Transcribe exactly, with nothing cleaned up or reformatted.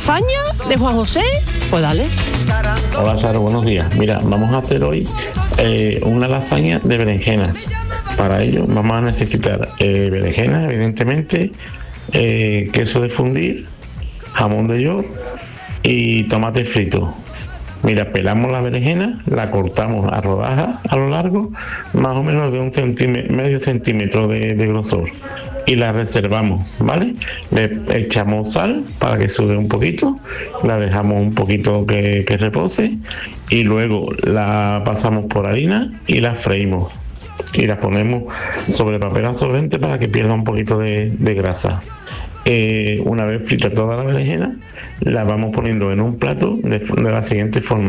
lasaña de Juan José, pues dale. Hola Sara, buenos días. Mira, vamos a hacer hoy eh, una lasaña de berenjenas. Para ello vamos a necesitar eh, berenjenas, evidentemente, eh, queso de fundir, jamón de york y tomate frito. Mira, pelamos la berenjena, la cortamos a rodajas a lo largo, más o menos de un centímetro, medio centímetro de, de grosor, y la reservamos, ¿vale? Le echamos sal para que sude un poquito, la dejamos un poquito que, que repose, y luego la pasamos por harina y la freímos. Y la ponemos sobre papel absorbente para que pierda un poquito de, de grasa. Eh, una vez frita toda la berenjena, la vamos poniendo en un plato de, de la siguiente forma.